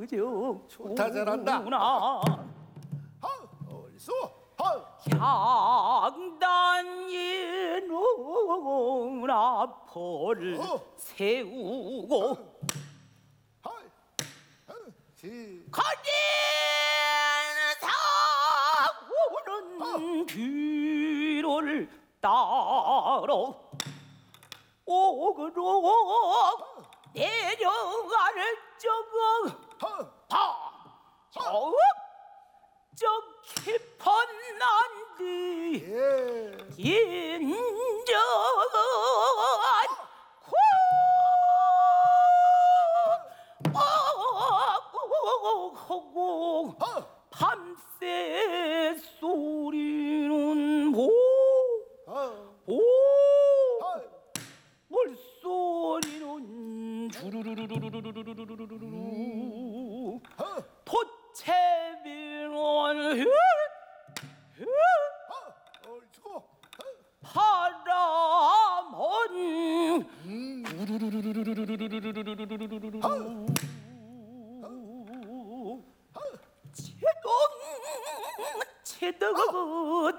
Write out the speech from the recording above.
거정 좋다, 잘한다. 어디서? 향단에 눈앞을 세우고 가진 사고는 뒤를 따라 오그로 내려갈 적은 저 깊은 난디 인정한 하고 밤새 소리는 물소리는 주르르르르르르르르르 도채비는 바람은 채동 채덕